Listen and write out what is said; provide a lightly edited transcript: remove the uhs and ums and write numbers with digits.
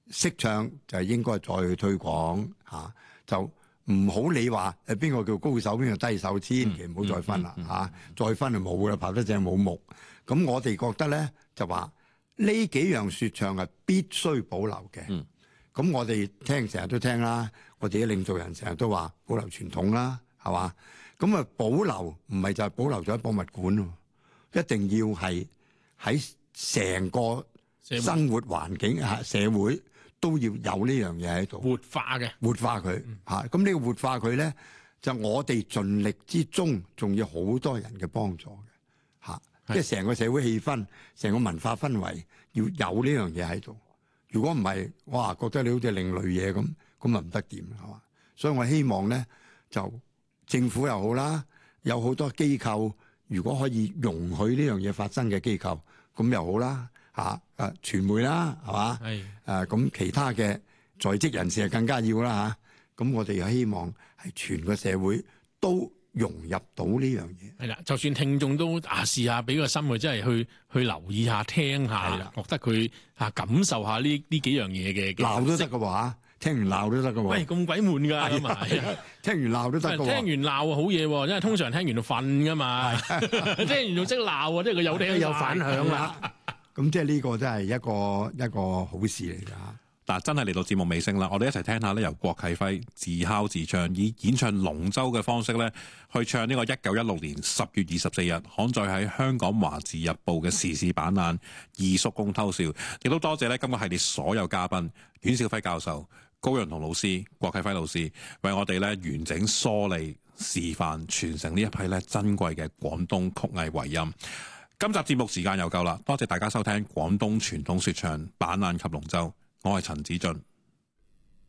識唱就係應該再去推廣嚇，就唔好理話邊個叫高手邊個低手，千祈唔好再分啦嚇，再分就冇啦，拍得正冇目。咁我哋覺得咧就話呢幾樣説唱係必須保留嘅。咁我哋成日都聽啦，我哋啲領導人成日都話保留傳統啦，係嘛？咁啊保留唔係就係保留咗喺博物館喎，一定要係喺成個生活環境嚇社會都要有呢樣嘢喺度， 活化佢嚇。咁呢個活化佢咧，就我哋盡力之中，仲要好多人嘅幫助嘅嚇，即係成個社會氣氛、成個文化氛圍要有呢樣嘢喺度。如果唔係，哇，覺得你好似另類嘢咁，咁啊唔得掂係嘛？所以我希望咧，就政府又好啦，有好多機構，如果可以容許呢樣嘢發生嘅機構，咁又好啦嚇。傳媒啦係嘛？咁其他嘅在職人士係更加要啦嚇。咁我哋又希望係全個社會都融入到呢樣嘢。 係啦，就算聽眾都試下俾個心佢，真係去留意下、聽下，覺得佢感受下呢幾樣嘢嘅。 鬧都得嘅喎，聽完鬧都得嘅喎。 喂，咁鬼悶㗎咁啊！ 聽完鬧都得嘅喎。聽完鬧好嘢喎，因為通常聽完就瞓㗎嘛。聽完就識鬧啊，即係佢有聽有反響啦。咁即係呢個真係一個好事嚟㗎。 嗱，真係嚟到節目尾聲啦，我哋一齊聽下咧，由郭啟輝自敲自唱，以演唱龍舟嘅方式咧，去唱呢個1916年10月24日刊載喺香港華字日報嘅時事版難二叔公偷笑。亦都多謝咧今個系列所有嘉賓，阮兆輝教授、高潤同老師、郭啟輝老師，為我哋咧完整梳理、示範、傳承呢一批咧珍貴嘅廣東曲藝遺音。今集節目時間又夠啦，多謝大家收聽廣東傳統說唱版難及龍舟。我係陳子俊。